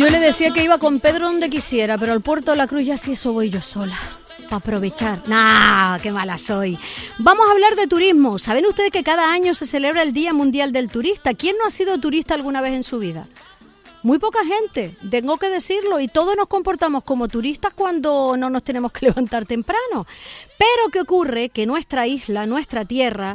Yo le decía que iba con Pedro donde quisiera, pero al Puerto de la Cruz ya sí eso voy yo sola. Para aprovechar. ¡Nah! ¡Qué mala soy! Vamos a hablar de turismo. ¿Saben ustedes que cada año se celebra el Día Mundial del Turista? ¿Quién no ha sido turista alguna vez en su vida? Muy poca gente, tengo que decirlo, y todos nos comportamos como turistas cuando no nos tenemos que levantar temprano. Pero ¿qué ocurre? Que nuestra isla, nuestra tierra,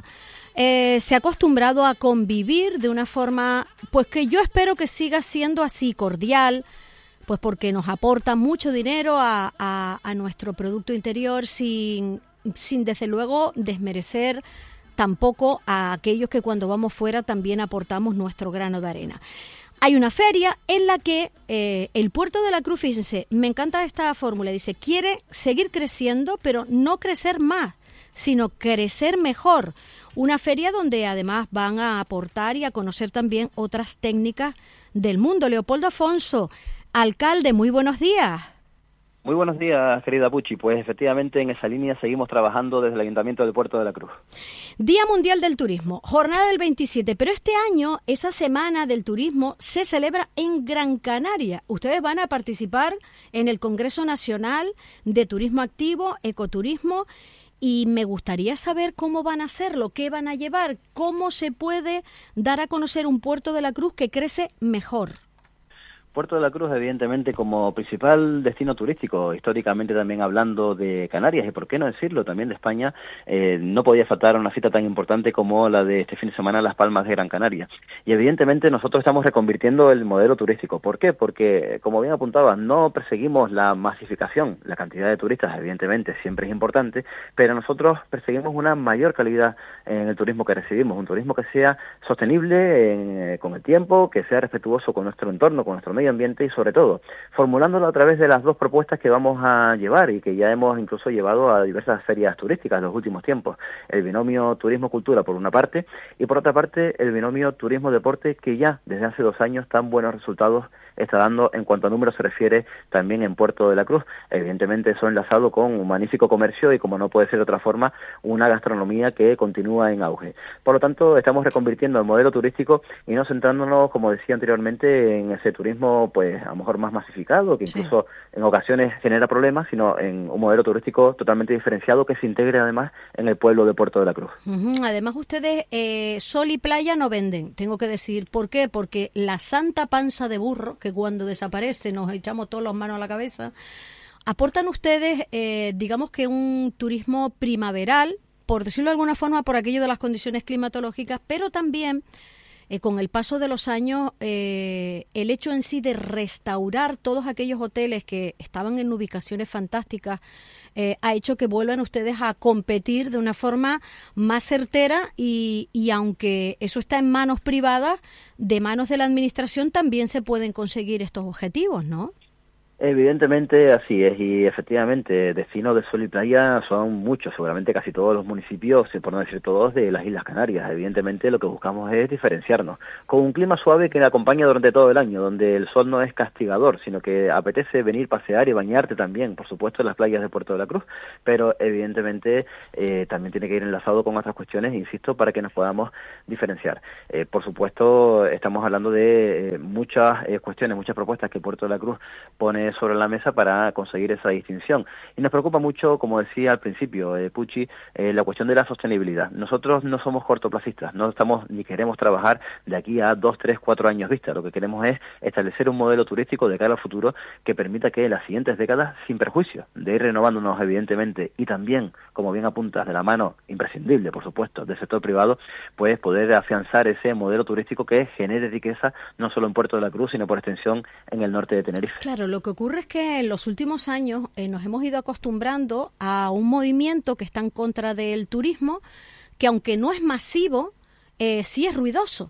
se ha acostumbrado a convivir de una forma, pues que yo espero que siga siendo así, cordial, pues porque nos aporta mucho dinero a nuestro Producto Interior sin desde luego desmerecer tampoco a aquellos que cuando vamos fuera también aportamos nuestro grano de arena. Hay una feria en la que el Puerto de la Cruz, fíjense, me encanta esta fórmula, dice, quiere seguir creciendo, pero no crecer más, sino crecer mejor. Una feria donde además van a aportar y a conocer también otras técnicas del mundo. Leopoldo Afonso, alcalde, muy buenos días. Muy buenos días, querida Puchi. Pues efectivamente en esa línea seguimos trabajando desde el Ayuntamiento del Puerto de la Cruz. Día Mundial del Turismo, jornada del 27, pero este año esa Semana del Turismo se celebra en Gran Canaria. Ustedes van a participar en el Congreso Nacional de Turismo Activo, Ecoturismo, y me gustaría saber cómo van a hacerlo, qué van a llevar, cómo se puede dar a conocer un Puerto de la Cruz que crece mejor. Puerto de la Cruz, evidentemente, como principal destino turístico, históricamente también hablando de Canarias, y por qué no decirlo, también de España, no podía faltar una cita tan importante como la de este fin de semana, Las Palmas de Gran Canaria. Y evidentemente nosotros estamos reconvirtiendo el modelo turístico. ¿Por qué? Porque, como bien apuntabas, no perseguimos la masificación. La cantidad de turistas, evidentemente, siempre es importante, pero nosotros perseguimos una mayor calidad en el turismo que recibimos, un turismo que sea sostenible con el tiempo, que sea respetuoso con nuestro entorno, con nuestro medio ambiente y sobre todo formulándolo a través de las dos propuestas que vamos a llevar y que ya hemos incluso llevado a diversas ferias turísticas en los últimos tiempos. El binomio turismo-cultura por una parte y por otra parte el binomio turismo-deporte que ya desde hace 2 años tan buenos resultados está dando en cuanto a números se refiere también en Puerto de la Cruz. Evidentemente eso enlazado con un magnífico comercio y, como no puede ser de otra forma, una gastronomía que continúa en auge. Por lo tanto, estamos reconvirtiendo el modelo turístico y no centrándonos, como decía anteriormente, en ese turismo pues a lo mejor más masificado, que incluso en ocasiones genera problemas, sino en un modelo turístico totalmente diferenciado que se integre además en el pueblo de Puerto de la Cruz. Además ustedes sol y playa no venden, tengo que decir. ¿Por qué? Porque la santa panza de burro, que cuando desaparece nos echamos todas las manos a la cabeza, aportan ustedes, digamos que un turismo primaveral, por decirlo de alguna forma, por aquello de las condiciones climatológicas, pero también con el paso de los años, el hecho en sí de restaurar todos aquellos hoteles que estaban en ubicaciones fantásticas, ha hecho que vuelvan ustedes a competir de una forma más certera y aunque eso está en manos privadas, de manos de la administración también se pueden conseguir estos objetivos, ¿no? Evidentemente así es, y efectivamente destinos de sol y playa son muchos, seguramente casi todos los municipios, por no decir todos, de las Islas Canarias. Evidentemente lo que buscamos es diferenciarnos, con un clima suave que acompaña durante todo el año, donde el sol no es castigador, sino que apetece venir, pasear y bañarte también, por supuesto, en las playas de Puerto de la Cruz, pero evidentemente también tiene que ir enlazado con otras cuestiones, insisto, para que nos podamos diferenciar. Por supuesto, estamos hablando de muchas cuestiones, muchas propuestas que Puerto de la Cruz pone sobre la mesa para conseguir esa distinción. Y nos preocupa mucho, como decía al principio, Puchi, la cuestión de la sostenibilidad. Nosotros no somos cortoplacistas, no estamos ni queremos trabajar de aquí a 2, 3, 4 años vista. Lo que queremos es establecer un modelo turístico de cara al futuro que permita que en las siguientes décadas, sin perjuicio de ir renovándonos evidentemente y también, como bien apuntas, de la mano imprescindible, por supuesto, del sector privado, pues poder afianzar ese modelo turístico que genere riqueza no solo en Puerto de la Cruz, sino por extensión en el norte de Tenerife. Claro, lo que ocurre es que en los últimos años nos hemos ido acostumbrando a un movimiento que está en contra del turismo, que aunque no es masivo, sí es ruidoso.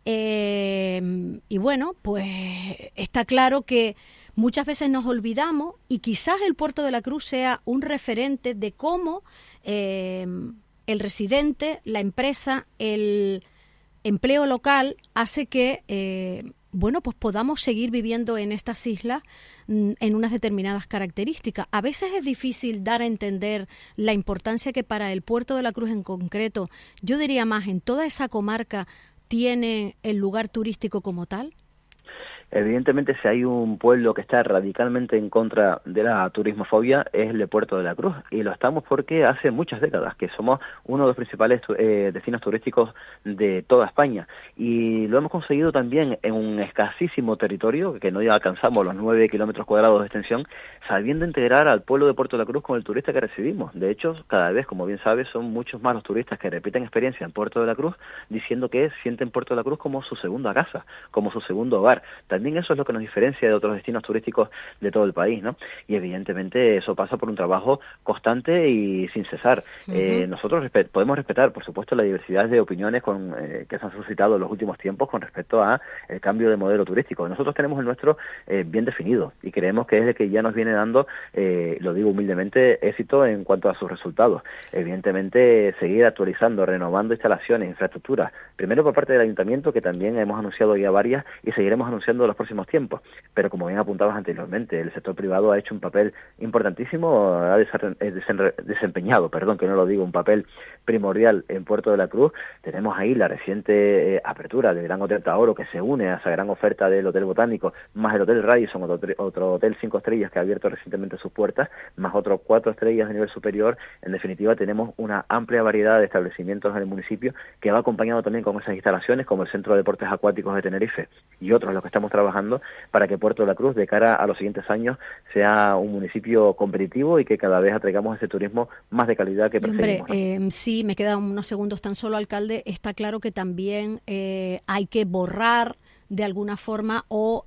Y bueno, pues está claro que muchas veces nos olvidamos y quizás el Puerto de la Cruz sea un referente de cómo el residente, la empresa, el empleo local hace que bueno, pues podamos seguir viviendo en estas islas en unas determinadas características. A veces es difícil dar a entender la importancia que para el Puerto de la Cruz en concreto, yo diría más en toda esa comarca, tiene el lugar turístico como tal. Evidentemente, si hay un pueblo que está radicalmente en contra de la turismofobia, es el de Puerto de la Cruz, y lo estamos porque hace muchas décadas que somos uno de los principales destinos turísticos de toda España, y lo hemos conseguido también en un escasísimo territorio, que no ya alcanzamos los 9 kilómetros cuadrados de extensión, sabiendo integrar al pueblo de Puerto de la Cruz con el turista que recibimos. De hecho, cada vez, como bien sabes, son muchos más los turistas que repiten experiencia en Puerto de la Cruz, diciendo que sienten Puerto de la Cruz como su segunda casa, como su segundo hogar. También eso es lo que nos diferencia de otros destinos turísticos de todo el país, ¿no? Y evidentemente eso pasa por un trabajo constante y sin cesar. Nosotros podemos respetar, por supuesto, la diversidad de opiniones que se han suscitado en los últimos tiempos con respecto a el cambio de modelo turístico. Nosotros tenemos el nuestro bien definido y creemos que es el que ya nos viene dando, lo digo humildemente, éxito en cuanto a sus resultados. Evidentemente, seguir actualizando, renovando instalaciones, infraestructuras, primero por parte del Ayuntamiento, que también hemos anunciado ya varias y seguiremos anunciando en los próximos tiempos, pero como bien apuntabas anteriormente, el sector privado ha hecho un papel importantísimo, ha desempeñado, que no lo digo, un papel primordial en Puerto de la Cruz. Tenemos ahí la reciente apertura del Gran Hotel Taoro, que se une a esa gran oferta del Hotel Botánico, más el Hotel Radisson, otro hotel 5 estrellas que ha abierto recientemente sus puertas, más otros 4 estrellas de nivel superior. En definitiva, tenemos una amplia variedad de establecimientos en el municipio que va acompañado también con esas instalaciones, como el Centro de Deportes Acuáticos de Tenerife y otros, los que estamos trabajando para que Puerto de la Cruz, de cara a los siguientes años, sea un municipio competitivo y que cada vez atraigamos ese turismo más de calidad que perseguimos. Hombre, sí, me quedan unos segundos tan solo, alcalde. Está claro que también hay que borrar de alguna forma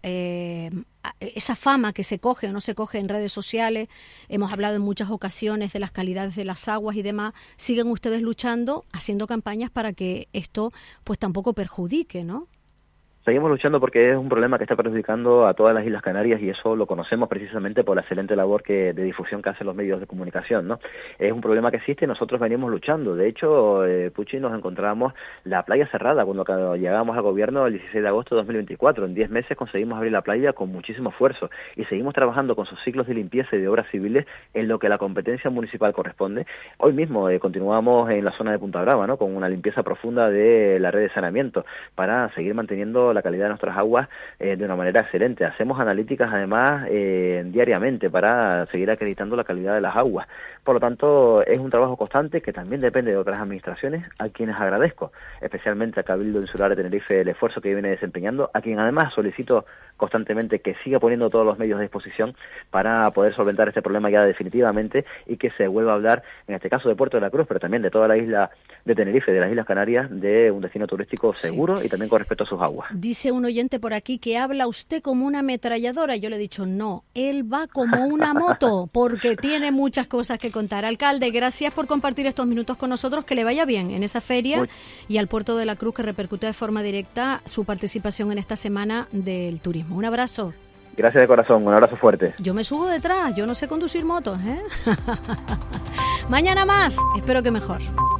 esa fama que se coge o no se coge en redes sociales. Hemos hablado en muchas ocasiones de las calidades de las aguas y demás. ¿Siguen ustedes luchando, haciendo campañas para que esto pues tampoco perjudique, no? Seguimos luchando porque es un problema que está perjudicando a todas las Islas Canarias, y eso lo conocemos precisamente por la excelente labor de difusión que hacen los medios de comunicación, ¿no? Es un problema que existe y nosotros venimos luchando. De hecho, Puchi, nos encontramos la playa cerrada cuando llegamos al gobierno el 16 de agosto de 2024. En 10 meses conseguimos abrir la playa con muchísimo esfuerzo y seguimos trabajando con sus ciclos de limpieza y de obras civiles en lo que la competencia municipal corresponde. Hoy mismo continuamos en la zona de Punta Brava, ¿no?, con una limpieza profunda de la red de saneamiento para seguir manteniendo la calidad de nuestras aguas de una manera excelente. Hacemos analíticas además diariamente para seguir acreditando la calidad de las aguas. Por lo tanto, es un trabajo constante que también depende de otras administraciones, a quienes agradezco, especialmente a Cabildo Insular de Tenerife, el esfuerzo que viene desempeñando, a quien además solicito constantemente que siga poniendo todos los medios a disposición para poder solventar este problema ya definitivamente y que se vuelva a hablar, en este caso de Puerto de la Cruz, pero también de toda la isla de Tenerife, de las Islas Canarias, de un destino turístico seguro y también con respecto a sus aguas. Dice un oyente por aquí que habla usted como una ametralladora. Yo le he dicho, no, él va como una moto, porque tiene muchas cosas que contar. Alcalde, gracias por compartir estos minutos con nosotros, que le vaya bien en esa feria y al Puerto de la Cruz, que repercute de forma directa su participación en esta semana del turismo. Un abrazo. Gracias de corazón, un abrazo fuerte. Yo me subo detrás, yo no sé conducir motos, ¿eh? Mañana más, espero que mejor.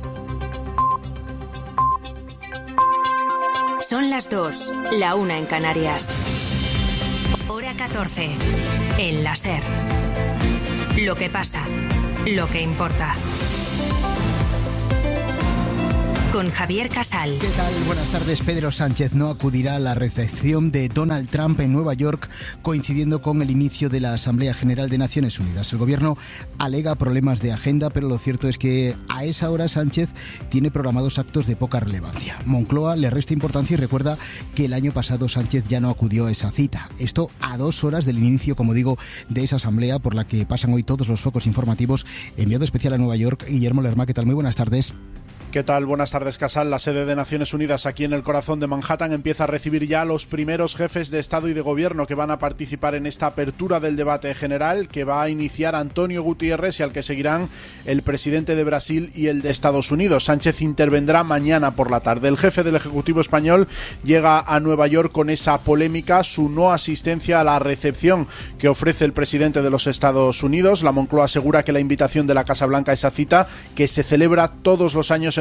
Son las 2, la 1 en Canarias. Hora 14, en la SER. Lo que pasa, lo que importa. Con Javier Casal. ¿Qué tal? Buenas tardes. Pedro Sánchez no acudirá a la recepción de Donald Trump en Nueva York, coincidiendo con el inicio de la Asamblea General de Naciones Unidas. El gobierno alega problemas de agenda, pero lo cierto es que a esa hora Sánchez tiene programados actos de poca relevancia. Moncloa le resta importancia y recuerda que el año pasado Sánchez ya no acudió a esa cita. Esto a 2 horas del inicio, como digo, de esa asamblea por la que pasan hoy todos los focos informativos. Enviado especial a Nueva York, Guillermo Lerma. ¿Qué tal? Muy buenas tardes. ¿Qué tal? Buenas tardes, Casal. La sede de Naciones Unidas aquí en el corazón de Manhattan empieza a recibir ya a los primeros jefes de Estado y de Gobierno que van a participar en esta apertura del debate general que va a iniciar Antonio Guterres y al que seguirán el presidente de Brasil y el de Estados Unidos. Sánchez intervendrá mañana por la tarde. El jefe del Ejecutivo español llega a Nueva York con esa polémica, su no asistencia a la recepción que ofrece el presidente de los Estados Unidos. La Moncloa asegura que la invitación de la Casa Blanca a esa cita, que se celebra todos los años en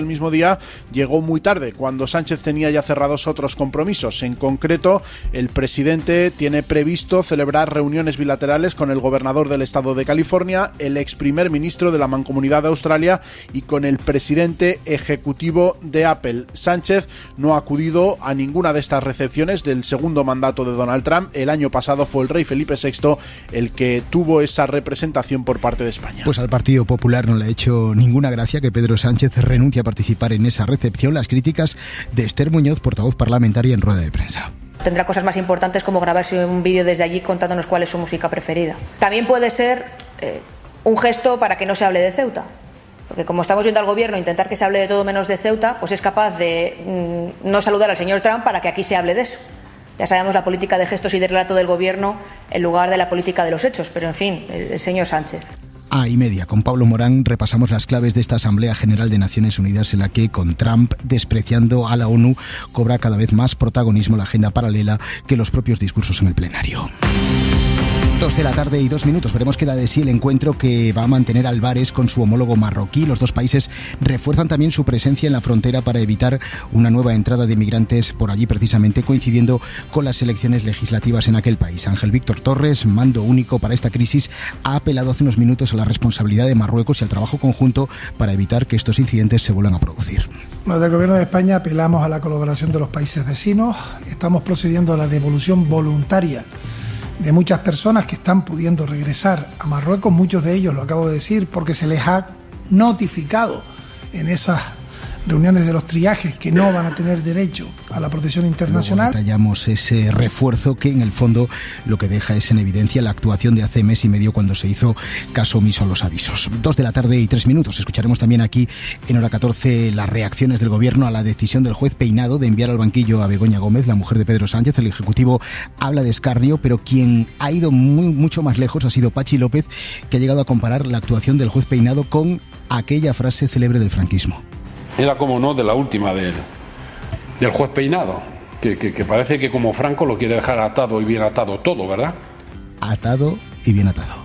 del mismo día llegó muy tarde, cuando Sánchez tenía ya cerrados otros compromisos. En concreto, el presidente tiene previsto celebrar reuniones bilaterales con el gobernador del estado de California, el ex primer ministro de la Mancomunidad de Australia y con el presidente ejecutivo de Apple. Sánchez no ha acudido a ninguna de estas recepciones del segundo mandato de Donald Trump. El año pasado fue el rey Felipe VI el que tuvo esa representación por parte de España. Pues al Partido Popular no le ha hecho ninguna gracia que Pedro Sánchez renuncie a participar en esa recepción. Las críticas de Esther Muñoz, portavoz parlamentaria, en rueda de prensa. Tendrá cosas más importantes como grabarse un vídeo desde allí contándonos cuál es su música preferida. También puede ser un gesto para que no se hable de Ceuta. Porque como estamos viendo al gobierno intentar que se hable de todo menos de Ceuta, pues es capaz de no saludar al señor Trump para que aquí se hable de eso. Ya sabemos la política de gestos y de relato del gobierno en lugar de la política de los hechos, pero en fin, el señor Sánchez. Y media. Con Pablo Morán repasamos las claves de esta Asamblea General de Naciones Unidas en la que, con Trump despreciando a la ONU, cobra cada vez más protagonismo la agenda paralela que los propios discursos en el plenario. 2:02 p.m. Veremos qué da de sí el encuentro que va a mantener Álvarez con su homólogo marroquí. Los dos países refuerzan también su presencia en la frontera para evitar una nueva entrada de migrantes por allí, precisamente coincidiendo con las elecciones legislativas en aquel país. Ángel Víctor Torres, mando único para esta crisis, ha apelado hace unos minutos a la responsabilidad de Marruecos y al trabajo conjunto para evitar que estos incidentes se vuelvan a producir. Desde el Gobierno de España apelamos a la colaboración de los países vecinos. Estamos procediendo a la devolución voluntaria de muchas personas que están pudiendo regresar a Marruecos, muchos de ellos, lo acabo de decir, porque se les ha notificado en esas reuniones de los triajes que no van a tener derecho a la protección internacional. Luego detallamos ese refuerzo que en el fondo lo que deja es en evidencia la actuación de hace mes y medio cuando se hizo caso omiso a los avisos. 2:03 p.m. Escucharemos también aquí en hora 14 las reacciones del gobierno a la decisión del juez Peinado de enviar al banquillo a Begoña Gómez, la mujer de Pedro Sánchez. El Ejecutivo habla de escarnio, pero quien ha ido mucho más lejos ha sido Pachi López, que ha llegado a comparar la actuación del juez Peinado con aquella frase célebre del franquismo. Era, como no, de la última del juez Peinado, que parece que como Franco lo quiere dejar atado y bien atado todo, ¿verdad? Atado y bien atado.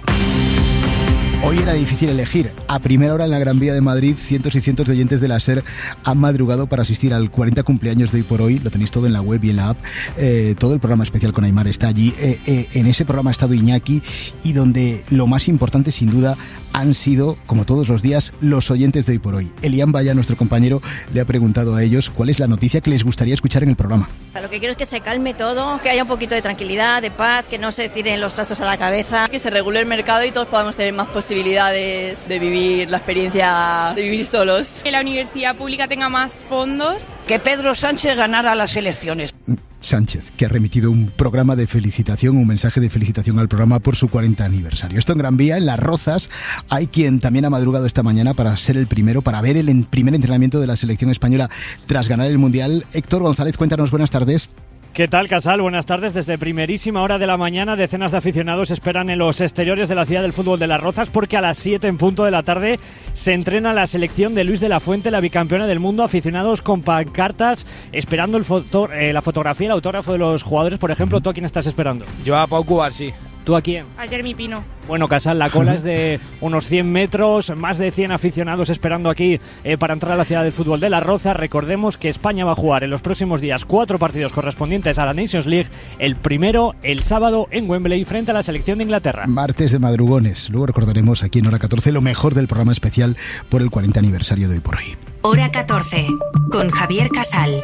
Hoy era difícil elegir. A primera hora en la Gran Vía de Madrid, cientos y cientos de oyentes de la SER han madrugado para asistir al 40 cumpleaños de Hoy por Hoy. Lo tenéis todo en la web y en la app. Todo el programa especial con Aimar está allí. En ese programa ha estado Iñaki, y donde lo más importante, sin duda, han sido, como todos los días, los oyentes de Hoy por Hoy. Elian Vaya, nuestro compañero, le ha preguntado a ellos cuál es la noticia que les gustaría escuchar en el programa. Lo que quiero es que se calme todo, que haya un poquito de tranquilidad, de paz, que no se tiren los trastos a la cabeza. Que se regule el mercado y todos podamos tener más posibilidades de vivir la experiencia de vivir solos. Que la universidad pública tenga más fondos. Que Pedro Sánchez ganara las elecciones. Sánchez, que ha remitido un programa de felicitación, un mensaje de felicitación al programa por su 40 aniversario. Esto en Gran Vía, en Las Rozas, hay quien también ha madrugado esta mañana para ser el primero, para ver el primer entrenamiento de la selección española tras ganar el Mundial. Héctor González, cuéntanos, buenas tardes. ¿Qué tal, Casal? Buenas tardes. Desde primerísima hora de la mañana, decenas de aficionados esperan en los exteriores de la ciudad del fútbol de Las Rozas, porque a las 7 en punto de la tarde se entrena la selección de Luis de la Fuente, la bicampeona del mundo. Aficionados con pancartas esperando la fotografía, el autógrafo de los jugadores. Por ejemplo, ¿tú a quién estás esperando? Yo a Pau Cubarsí. ¿Tú a quién? A Jeremy Pino. Bueno, Casal, la cola es de unos 100 metros, más de 100 aficionados esperando aquí para entrar a la ciudad del fútbol de Las Rozas. Recordemos que España va a jugar en los próximos días 4 partidos correspondientes a la Nations League. El primero, el sábado, en Wembley, frente a la selección de Inglaterra. Martes de madrugones. Luego recordaremos aquí en hora 14 lo mejor del programa especial por el 40 aniversario de Hoy por Hoy. Hora 14, con Javier Casal.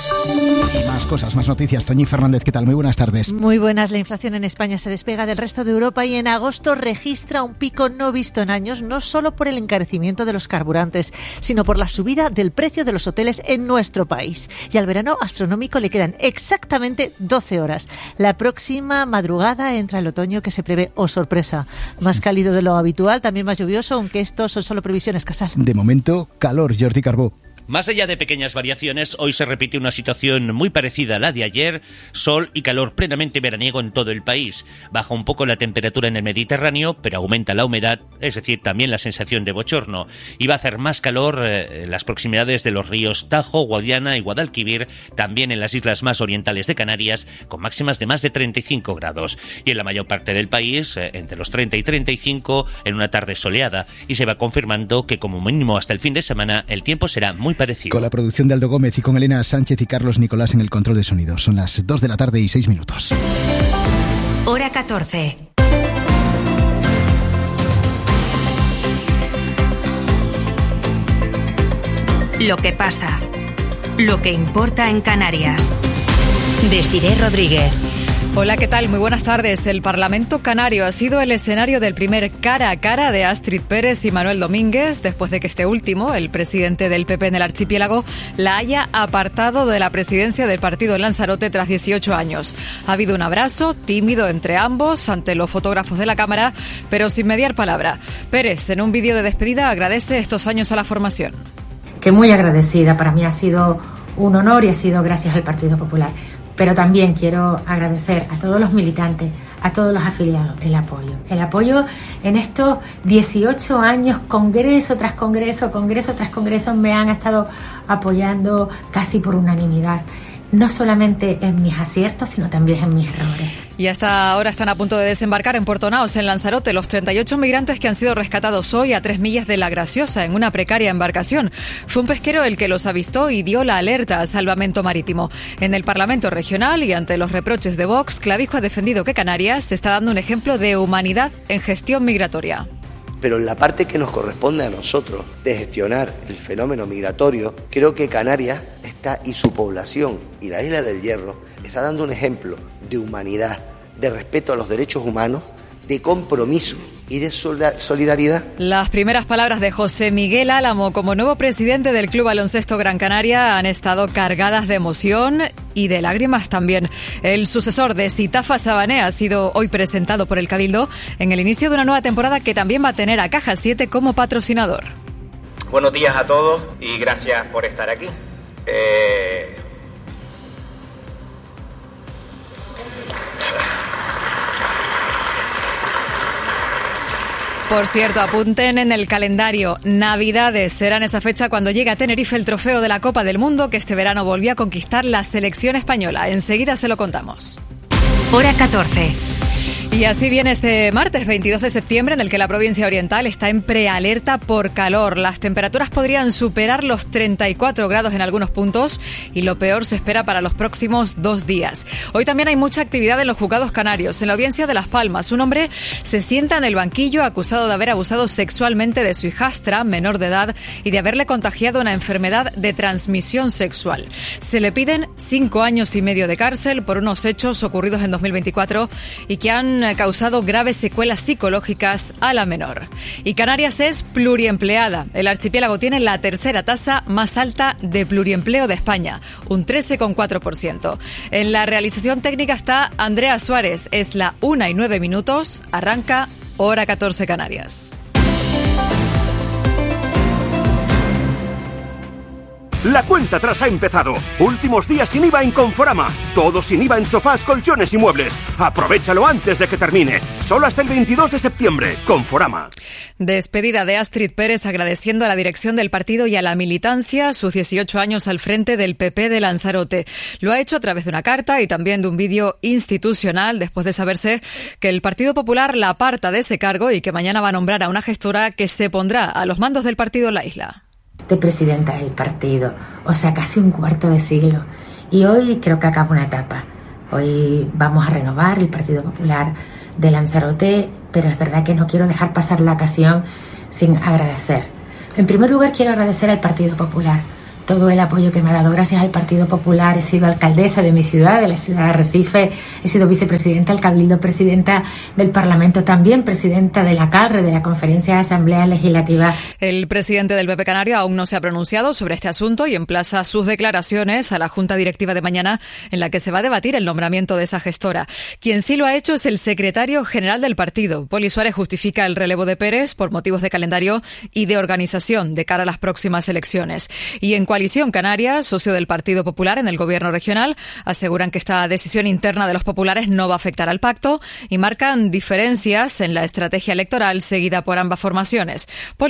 Y más cosas, más noticias. Toñi Fernández, ¿qué tal? Muy buenas tardes. Muy buenas. La inflación en España se despega del resto de Europa y en agosto registra un pico no visto en años, no solo por el encarecimiento de los carburantes, sino por la subida del precio de los hoteles en nuestro país. Y al verano astronómico le quedan exactamente 12 horas. La próxima madrugada entra el otoño, que se prevé, oh sorpresa, más cálido de lo habitual, también más lluvioso, aunque estos son solo previsiones, Casal. De momento, calor. Jordi Carbó. Más allá de pequeñas variaciones, hoy se repite una situación muy parecida a la de ayer: sol y calor plenamente veraniego en todo el país. Baja un poco la temperatura en el Mediterráneo, pero aumenta la humedad, es decir, también la sensación de bochorno. Y va a hacer más calor en las proximidades de los ríos Tajo, Guadiana y Guadalquivir, también en las islas más orientales de Canarias, con máximas de más de 35 grados. Y en la mayor parte del país, entre los 30 y 35, en una tarde soleada. Y se va confirmando que como mínimo hasta el fin de semana el tiempo será muy muy parecido. Con la producción de Aldo Gómez y con Elena Sánchez y Carlos Nicolás en el control de sonido. Son las 2 de la tarde y 6 minutos. Hora 14. Lo que pasa. Lo que importa en Canarias. Desiré Rodríguez. Hola, ¿qué tal? Muy buenas tardes. El Parlamento Canario ha sido el escenario del primer cara a cara de Astrid Pérez y Manuel Domínguez, después de que este último, el presidente del PP en el archipiélago, la haya apartado de la presidencia del partido en Lanzarote tras 18 años. Ha habido un abrazo tímido entre ambos ante los fotógrafos de la Cámara, pero sin mediar palabra. Pérez, en un vídeo de despedida, agradece estos años a la formación. Que muy agradecida, para mí ha sido un honor y ha sido gracias al Partido Popular. Pero también quiero agradecer a todos los militantes, a todos los afiliados, el apoyo. El apoyo en estos 18 años, congreso tras congreso, congreso tras congreso, me han estado apoyando casi por unanimidad. No solamente en mis aciertos, sino también en mis errores. Y hasta ahora están a punto de desembarcar en Puerto Naos, en Lanzarote, los 38 migrantes que han sido rescatados hoy a 3 millas de La Graciosa, en una precaria embarcación. Fue un pesquero el que los avistó y dio la alerta a Salvamento Marítimo. En el Parlamento Regional y ante los reproches de Vox, Clavijo ha defendido que Canarias está dando un ejemplo de humanidad en gestión migratoria. Pero en la parte que nos corresponde a nosotros de gestionar el fenómeno migratorio, creo que Canarias está, y su población y la Isla del Hierro, está dando un ejemplo de humanidad, de respeto a los derechos humanos, de compromiso y de solidaridad. Las primeras palabras de José Miguel Álamo como nuevo presidente del Club Baloncesto Gran Canaria han estado cargadas de emoción y de lágrimas también. El sucesor de Sitafa Sabané ha sido hoy presentado por el Cabildo en el inicio de una nueva temporada que también va a tener a Caja 7 como patrocinador. Buenos días a todos y gracias por estar aquí. Por cierto, apunten en el calendario. Navidades será en esa fecha cuando llegue a Tenerife el trofeo de la Copa del Mundo que este verano volvió a conquistar la selección española. Enseguida se lo contamos. Hora 14. Y así viene este martes 22 de septiembre en el que la provincia oriental está en prealerta por calor. Las temperaturas podrían superar los 34 grados en algunos puntos y lo peor se espera para los próximos 2 días. Hoy también hay mucha actividad en los juzgados canarios. En la audiencia de Las Palmas, un hombre se sienta en el banquillo acusado de haber abusado sexualmente de su hijastra, menor de edad, y de haberle contagiado una enfermedad de transmisión sexual. Se le piden 5 años y medio de cárcel por unos hechos ocurridos en 2024 y que han causado graves secuelas psicológicas a la menor. Y Canarias es pluriempleada. El archipiélago tiene la tercera tasa más alta de pluriempleo de España, un 13,4%. En la realización técnica está Andrea Suárez. Es la 1:09. Arranca Hora 14 Canarias. La cuenta atrás ha empezado. Últimos días sin IVA en Conforama. Todo sin IVA en sofás, colchones y muebles. Aprovechalo antes de que termine. Solo hasta el 22 de septiembre. Conforama. Despedida de Astrid Pérez agradeciendo a la dirección del partido y a la militancia sus 18 años al frente del PP de Lanzarote. Lo ha hecho a través de una carta y también de un vídeo institucional después de saberse que el Partido Popular la aparta de ese cargo y que mañana va a nombrar a una gestora que se pondrá a los mandos del partido en la isla. De presidenta del partido, o sea, casi un cuarto de siglo. Y hoy creo que acaba una etapa. Hoy vamos a renovar el Partido Popular de Lanzarote, pero es verdad que no quiero dejar pasar la ocasión sin agradecer. En primer lugar, quiero agradecer al Partido Popular todo el apoyo que me ha dado. Gracias al Partido Popular he sido alcaldesa de mi ciudad, de la ciudad de Arrecife, he sido vicepresidenta del Cabildo, presidenta del Parlamento, también presidenta de la CALRE, de la Conferencia de Asamblea Legislativa. El presidente del PP Canario aún no se ha pronunciado sobre este asunto y emplaza sus declaraciones a la Junta Directiva de mañana, en la que se va a debatir el nombramiento de esa gestora. Quien sí lo ha hecho es el secretario general del partido. Poli Suárez justifica el relevo de Pérez por motivos de calendario y de organización de cara a las próximas elecciones. Y en Coalición Canaria, socio del Partido Popular en el gobierno regional, aseguran que esta decisión interna de los populares no va a afectar al pacto y marcan diferencias en la estrategia electoral seguida por ambas formaciones.